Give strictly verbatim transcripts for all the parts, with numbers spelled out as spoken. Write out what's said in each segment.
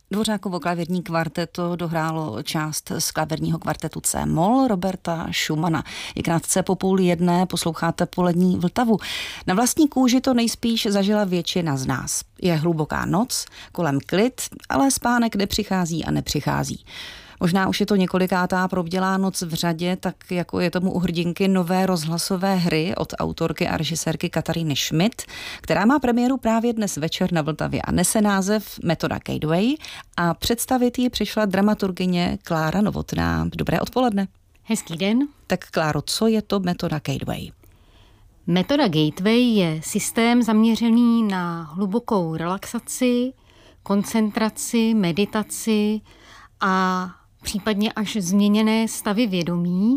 Dvořákovo klavírní kvarteto dohrálo část z klavírního kvartetu C-moll Roberta Schumana. Je krátce po půl jedné, posloucháte Polední Vltavu. Na vlastní kůži to nejspíš zažila většina z nás. Je hluboká noc, kolem klid, ale spánek nepřichází a nepřichází. Možná už je to několikátá probdělá noc v řadě, tak jako je tomu u hrdinky nové rozhlasové hry od autorky a režisérky Kataríny Schmidt, která má premiéru právě dnes večer na Vltavě a nese název Metoda Gateway a představit ji přišla dramaturgyně Klára Novotná. Dobré odpoledne. Hezký den. Tak Kláro, co je to Metoda Gateway? Metoda Gateway je systém zaměřený na hlubokou relaxaci, koncentraci, meditaci a případně až změněné stavy vědomí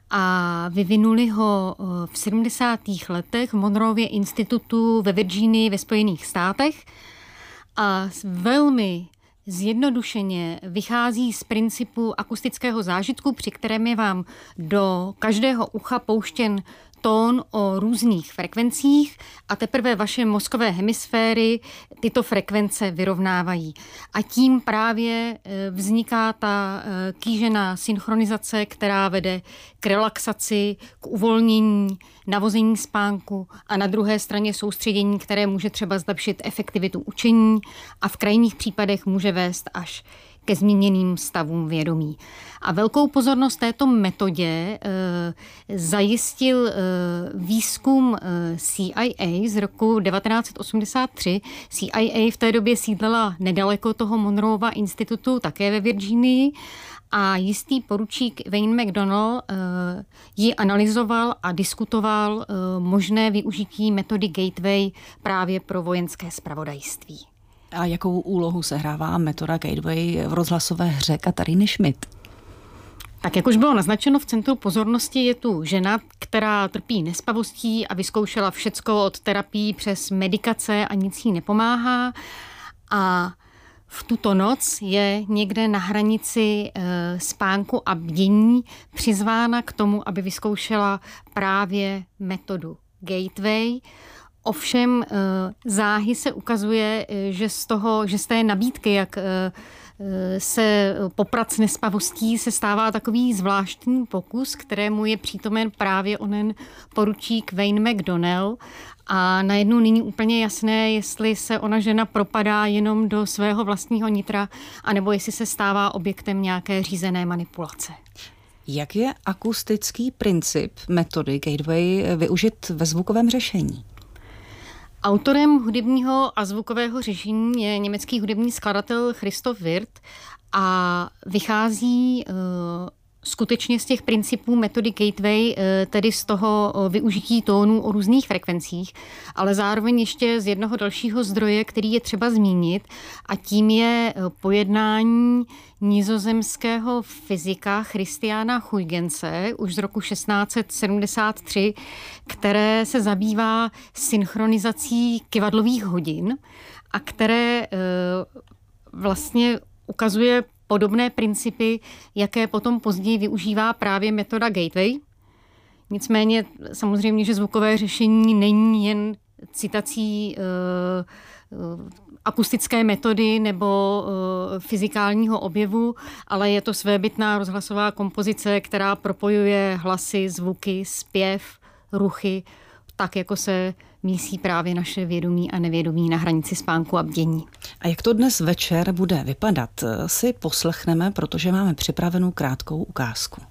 a vyvinuli ho v sedmdesátých letech v Monroevě institutu ve Virginii ve Spojených státech a velmi zjednodušeně vychází z principu akustického zážitku, při kterém je vám do každého ucha pouštěn tón o různých frekvencích a teprve vaše mozkové hemisféry tyto frekvence vyrovnávají. A tím právě vzniká ta kýžená synchronizace, která vede k relaxaci, k uvolnění, navození spánku a na druhé straně soustředění, které může třeba zlepšit efektivitu učení a v krajních případech může vést až ke změněným stavům vědomí. A velkou pozornost této metodě e, zajistil e, výzkum e, C I A z roku devatenáct osmdesát tři. C I A v té době sídlela nedaleko toho Monroeva institutu, také ve Virginii, a jistý poručík Wayne McDonnell e, ji analyzoval a diskutoval e, možné využití metody Gateway právě pro vojenské zpravodajství. A jakou úlohu sehrává Metoda Gateway v rozhlasové hře Kataríny Schmidt? Tak jak už bylo naznačeno, v centru pozornosti je tu žena, která trpí nespavostí a vyzkoušela všecko od terapií přes medikace a nic jí nepomáhá. A v tuto noc je někde na hranici e, spánku a bdění přizvána k tomu, aby vyzkoušela právě metodu Gateway. Ovšem záhy se ukazuje, že z toho, že z té nabídky, jak se poprat s nespavostí, se stává takový zvláštní pokus, kterému je přítomen právě onen poručík Wayne McDonnell. A najednou není úplně jasné, jestli se ona žena propadá jenom do svého vlastního nitra, anebo jestli se stává objektem nějaké řízené manipulace. Jak je akustický princip metody Gateway využit ve zvukovém řešení? Autorem hudebního a zvukového řešení je německý hudební skladatel Christoph Wirth a vychází uh, skutečně z těch principů metody Gateway, uh, tedy z toho uh, využití tónů o různých frekvencích, ale zároveň ještě z jednoho dalšího zdroje, který je třeba zmínit, a tím je uh, pojednání nizozemského fyzika Christiana Huygense už z roku šestnáct set sedmdesát tři, které se zabývá synchronizací kyvadlových hodin a které e, vlastně ukazuje podobné principy, jaké potom později využívá právě metoda Gateway. Nicméně samozřejmě, že zvukové řešení není jen citací e, akustické metody nebo uh, fyzikálního objevu, ale je to svébytná rozhlasová kompozice, která propojuje hlasy, zvuky, zpěv, ruchy, tak jako se mísí právě naše vědomí a nevědomí na hranici spánku a bdění. A jak to dnes večer bude vypadat, si poslechneme, protože máme připravenou krátkou ukázku.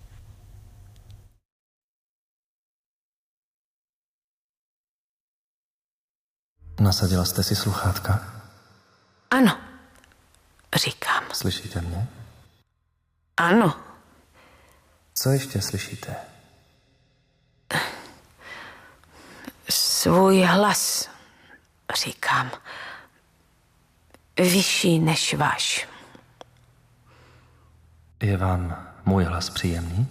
Nasadila jste si sluchátka? Ano, říkám. Slyšíte mě? Ano. Co ještě slyšíte? Svůj hlas, říkám. Vyšší než váš. Je vám můj hlas příjemný?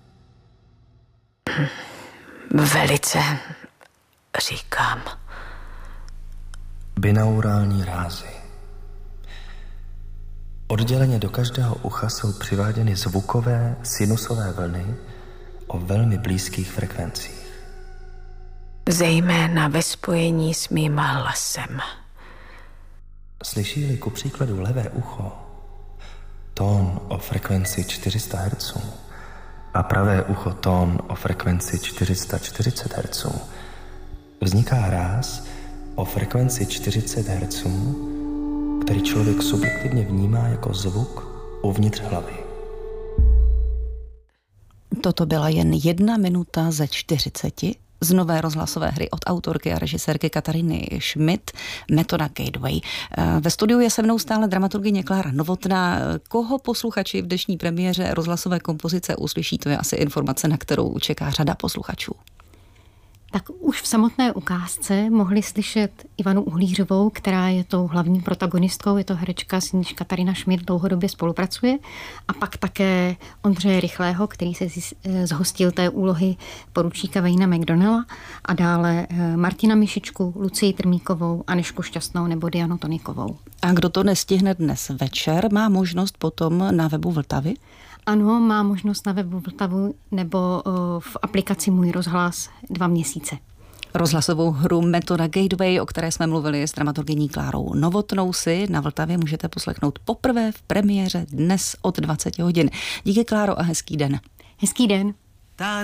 Velice, říkám. Binaurální rázy. Odděleně do každého ucha jsou přiváděny zvukové sinusové vlny o velmi blízkých frekvencích. Zejména ve spojení s mým hlasem. Slyší-li ku příkladu levé ucho tón o frekvenci čtyři sta hertzů a pravé ucho tón o frekvenci čtyři sta čtyřicet hertzů, vzniká hráz o frekvenci čtyřicet hertzů, který člověk subjektivně vnímá jako zvuk uvnitř hlavy. Toto byla jen jedna minuta ze čtyřiceti z nové rozhlasové hry od autorky a režisérky Katariny Schmidt, Metoda Gateway. Ve studiu je se mnou stále dramaturgyně Klára Novotná. Koho posluchači v dnešní premiéře rozhlasové kompozice uslyší, to je asi informace, na kterou čeká řada posluchačů. Tak už v samotné ukázce mohli slyšet Ivanu Uhlířovou, která je tou hlavní protagonistkou, je to herečka, s níž Katarina Schmidt dlouhodobě spolupracuje, a pak také Ondřeje Rychlého, který se zhostil té úlohy poručíka Wayna McDonnella, a dále Martina Mišičku, Lucii Trmíkovou, Anežku Šťastnou nebo Dianu Tonikovou. A kdo to nestihne dnes večer, má možnost potom na webu Vltavy? Ano, má možnost na webu Vltavu nebo v aplikaci Můj rozhlas dva měsíce. Rozhlasovou hru Metoda Gateway, o které jsme mluvili s dramaturgyní Klárou Novotnou, si na Vltavě můžete poslechnout poprvé v premiéře dnes od dvaceti hodin. Díky, Kláro, a hezký den. Hezký den.